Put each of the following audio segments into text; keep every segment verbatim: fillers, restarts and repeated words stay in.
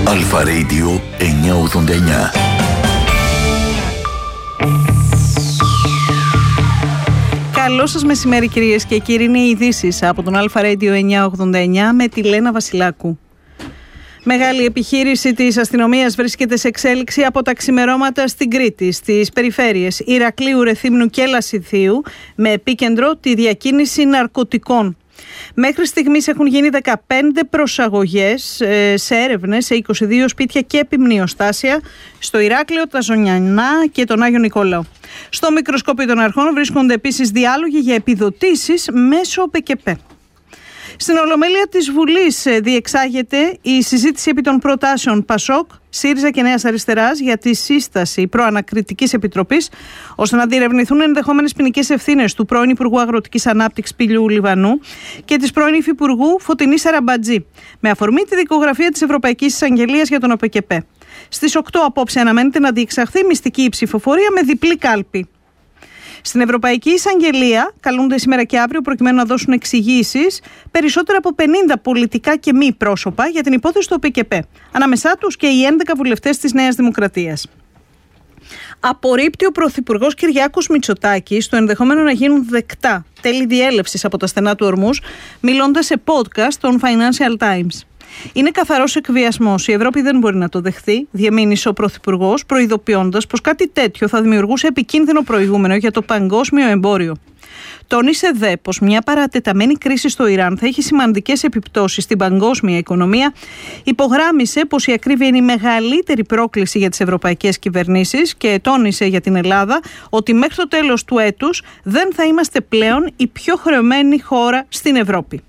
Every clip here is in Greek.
Αλφα Radio εννιακόσια ογδόντα εννιά. Καλό σας μεσημέρι κυρίες και κύριοι, είναι οι ειδήσεις από τον Αλφα Radio εννιακόσια ογδόντα εννιά με τη Λένα Βασιλάκου. Μεγάλη επιχείρηση της αστυνομίας βρίσκεται σε εξέλιξη από τα ξημερώματα στην Κρήτη, στις περιφέρειες Ηρακλείου, Ρεθύμνου και Λασιθίου, με επίκεντρο τη διακίνηση ναρκωτικών. Μέχρι στιγμής έχουν γίνει δεκαπέντε προσαγωγές σε έρευνες σε είκοσι δύο σπίτια και επιμνιοστάσια στο Ηράκλειο, τα Ζωνιανά και τον Άγιο Νικόλαο. Στο μικροσκόπιο των αρχών βρίσκονται επίσης διάλογοι για επιδοτήσεις μέσω ΠΚΠ. Στην Ολομέλεια της Βουλής διεξάγεται η συζήτηση επί των προτάσεων ΠΑΣΟΚ, ΣΥΡΙΖΑ και Νέας Αριστεράς για τη σύσταση προανακριτικής επιτροπής ώστε να διερευνηθούν ενδεχόμενες ποινικές ευθύνες του πρώην Υπουργού Αγροτικής Ανάπτυξης Πηλιού Λιβανού και της πρώην Υφυπουργού Φωτεινής Σαραμπατζή, με αφορμή τη δικογραφία της Ευρωπαϊκής Εισαγγελίας για τον ΟΠΚΠ. Στις οκτώ απόψε αναμένεται να διεξαχθεί μυστική ψηφοφορία με διπλή κάλπη. Στην Ευρωπαϊκή Εισαγγελία καλούνται σήμερα και αύριο προκειμένου να δώσουν εξηγήσεις περισσότερα από πενήντα πολιτικά και μη πρόσωπα για την υπόθεση του ΟΠΚΠ. Ανάμεσά τους και οι έντεκα βουλευτές της Νέας Δημοκρατίας. Απορρίπτει ο Πρωθυπουργός Κυριάκος Μητσοτάκης το ενδεχόμενο να γίνουν δεκτά τέλη διέλευσης από τα στενά του ορμούς, μιλώντας σε podcast των Financial Times. Είναι καθαρός εκβιασμός. Η Ευρώπη δεν μπορεί να το δεχθεί, διαμήνυσε ο Πρωθυπουργός, προειδοποιώντας πως κάτι τέτοιο θα δημιουργούσε επικίνδυνο προηγούμενο για το παγκόσμιο εμπόριο. Τόνισε δε πως μια παρατεταμένη κρίση στο Ιράν θα έχει σημαντικές επιπτώσεις στην παγκόσμια οικονομία. Υπογράμμισε πως η ακρίβεια είναι η μεγαλύτερη πρόκληση για τις ευρωπαϊκές κυβερνήσεις και τόνισε για την Ελλάδα ότι μέχρι το τέλος του έτους δεν θα είμαστε πλέον η πιο χρεωμένη χώρα στην Ευρώπη.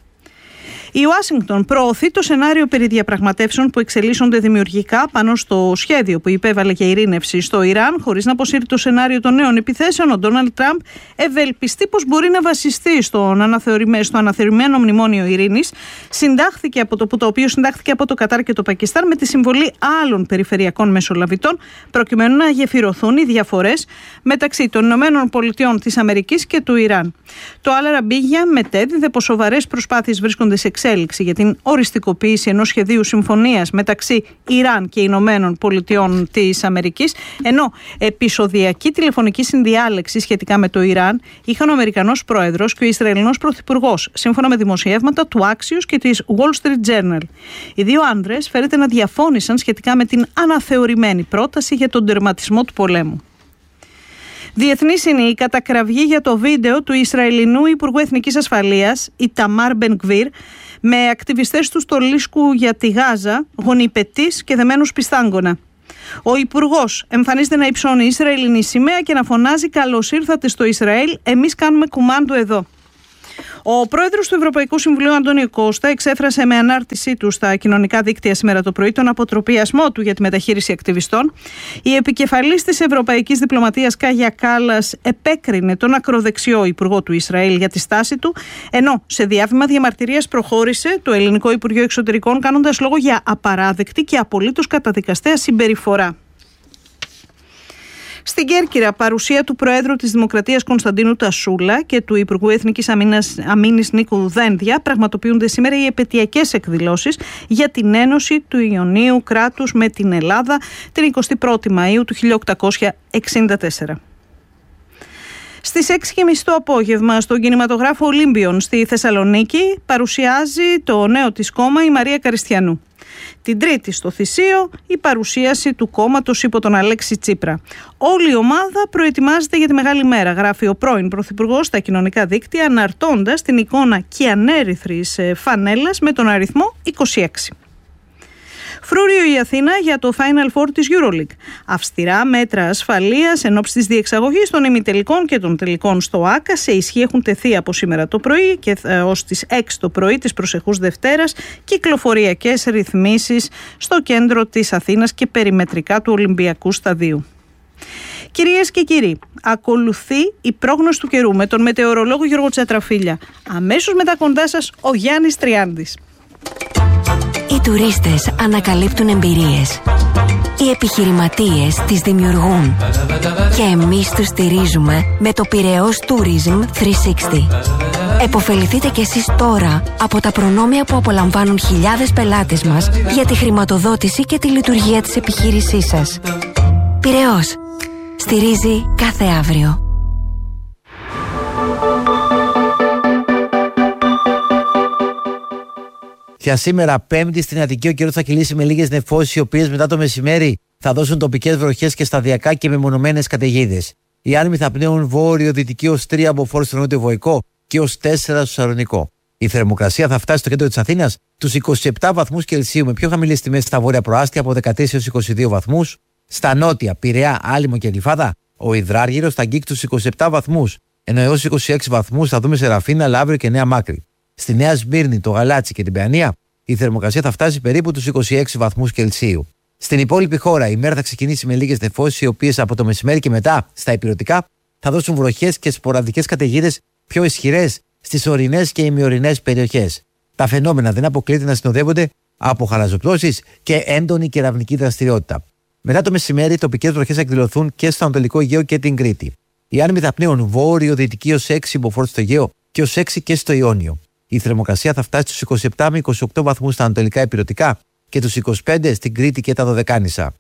Η Ουάσιγκτον προωθεί το σενάριο περί διαπραγματεύσεων που εξελίσσονται δημιουργικά πάνω στο σχέδιο που υπέβαλε για ειρήνευση στο Ιράν, χωρίς να αποσύρει το σενάριο των νέων επιθέσεων. Ο Ντόναλντ Τραμπ ευελπιστεί πως μπορεί να βασιστεί στον αναθεωρημένο, στο αναθεωρημένο μνημόνιο ειρήνης, συντάχθηκε από το, το οποίο συντάχθηκε από το Κατάρ και το Πακιστάν με τη συμβολή άλλων περιφερειακών μεσολαβητών, προκειμένου να γεφυρωθούν οι διαφορές μεταξύ των Ηνωμένων Πολιτειών της Αμερικής και του Ιράν. Το Αλ-Αραμπίγια μετέδιδε πως σοβαρές προσπάθειες βρίσκονται σε εξέλιξη για την οριστικοποίηση ενός σχεδίου συμφωνίας μεταξύ Ιράν και Ηνωμένων Πολιτειών της Αμερικής, ενώ επεισοδιακή τηλεφωνική συνδιάλεξη σχετικά με το Ιράν είχαν ο Αμερικανός Πρόεδρος και ο Ισραηλινός Πρωθυπουργός, σύμφωνα με δημοσιεύματα του Axios και της Wall Street Journal. Οι δύο άνδρες φέρεται να διαφώνησαν σχετικά με την αναθεωρημένη πρόταση για τον τερματισμό του πολέμου. Διεθνής είναι η κατακραυγή για το βίντεο του Ισραηλινού Υπουργού Εθνικής Ασφαλείας, Ιταμάρ Μπεν-Γκβίρ, με ακτιβιστές του στολίσκου για τη Γάζα, γονιπετής και δεμένους πιστάγκωνα. Ο Υπουργός εμφανίζεται να υψώνει Ισραηλινή σημαία και να φωνάζει «Καλώς ήρθατε στο Ισραήλ, εμείς κάνουμε κουμάντο εδώ». Ο πρόεδρος του Ευρωπαϊκού Συμβουλίου, Αντώνιο Κώστα, εξέφρασε με ανάρτησή του στα κοινωνικά δίκτυα σήμερα το πρωί τον αποτροπιασμό του για τη μεταχείριση ακτιβιστών. Η επικεφαλής της Ευρωπαϊκής Διπλωματίας, Κάγια Κάλλας, επέκρινε τον ακροδεξιό υπουργό του Ισραήλ για τη στάση του, ενώ σε διάβημα διαμαρτυρίας προχώρησε το Ελληνικό Υπουργείο Εξωτερικών, κάνοντας λόγο για απαράδεκτη και απολύτως καταδικαστέα συμπεριφορά. Στην Κέρκυρα, παρουσία του Προέδρου της Δημοκρατίας Κωνσταντίνου Τασούλα και του Υπουργού Εθνικής Αμήνας, Αμήνης Νίκου Δένδια πραγματοποιούνται σήμερα οι επετειακές εκδηλώσεις για την Ένωση του Ιωνίου κράτους με την Ελλάδα την εικοστή πρώτη Μαΐου του χίλια οκτακόσια εξήντα τέσσερα. Στις έξι και μισή το απόγευμα στον κινηματογράφο Ολύμπιον στη Θεσσαλονίκη παρουσιάζει το νέο της κόμμα η Μαρία Καριστιανού. Την Τρίτη στο Θησείο η παρουσίαση του κόμματος υπό τον Αλέξη Τσίπρα. Όλη η ομάδα προετοιμάζεται για τη μεγάλη μέρα, γράφει ο πρώην Πρωθυπουργός στα κοινωνικά δίκτυα, αναρτώντας την εικόνα κιανέρυθρης φανέλας με τον αριθμό είκοσι έξι. Φρούριο η Αθήνα για το Final Four της EuroLeague. Αυστηρά μέτρα ασφαλείας εν ώψη της διεξαγωγής των ημιτελικών και των τελικών στο ΆΚΑ σε ισχύ έχουν τεθεί από σήμερα το πρωί και ως τις έξι το πρωί της προσεχούς Δευτέρας κυκλοφοριακές ρυθμίσεις στο κέντρο της Αθήνας και περιμετρικά του Ολυμπιακού Σταδίου. Κυρίες και κύριοι, ακολουθεί η πρόγνωση του καιρού με τον μετεωρολόγο Γιώργο Τσατραφίλια. Αμέσως μετά κοντά σας ο Γιάννης Τριάντης. Οι τουρίστες ανακαλύπτουν εμπειρίες. Οι επιχειρηματίες τις δημιουργούν. Και εμείς τους στηρίζουμε με το Πειραιώς Tourism τριακόσια εξήντα. Εποφεληθείτε κι εσείς τώρα από τα προνόμια που απολαμβάνουν χιλιάδες πελάτες μας για τη χρηματοδότηση και τη λειτουργία της επιχείρησής σας. Πειραιώς. Στηρίζει κάθε αύριο. Για σήμερα, Πέμπτη, στην Αττική ο καιρός θα κυλήσει με λίγες νεφώσεις, οι οποίες μετά το μεσημέρι θα δώσουν τοπικές βροχές και σταδιακά και μεμονωμένες καταιγίδες. Οι άνεμοι θα πνέουν βόρειο-δυτική ως τρία από φόρ στο νότιο-βορικό και ως τέσσερα στο Σαλονικό. Η θερμοκρασία θα φτάσει στο κέντρο της Αθήνας τους είκοσι επτά βαθμούς Κελσίου, με πιο χαμηλές τιμές στα βόρεια προάστια από δεκατέσσερα έως είκοσι δύο βαθμούς. Στα νότια, Πειραιά, Άλυμο και Γλυφάδα, ο υδράργυρος θα αγγίξει τους είκοσι επτά βαθμούς, ενώ έως είκοσι έξι βαθμούς θα δούμε σε Ραφίνα, Λαύριο και Νέα Μάκρη. Στη Νέα Σμύρνη, το Γαλάτσι και την Παιανία, η θερμοκρασία θα φτάσει περίπου τους είκοσι έξι βαθμούς Κελσίου. Στην υπόλοιπη χώρα, η μέρα θα ξεκινήσει με λίγες νεφώσεις, οι οποίες από το μεσημέρι και μετά στα ηπειρωτικά θα δώσουν βροχές και σποραδικές καταιγίδες πιο ισχυρές στις ορεινές και ημιορεινές περιοχές. Τα φαινόμενα δεν αποκλείεται να συνοδεύονται από χαλαζοπτώσεις και έντονη κεραυνική δραστηριότητα. Μετά το μεσημέρι, τοπικές βροχές θα εκδηλωθούν και στο Ανατολικό Αιγαίο και την Κρήτη. Οι άνεμοι θα πνέουν βόρειο-δυτική ως έξι μποφόρ στο Αιγαίο και ως έξι και στο Ιόνιο. Η θερμοκρασία θα φτάσει στους είκοσι επτά με είκοσι οκτώ βαθμούς στα ανατολικά ηπειρωτικά και τους είκοσι πέντε στην Κρήτη και τα Δωδεκάνησα.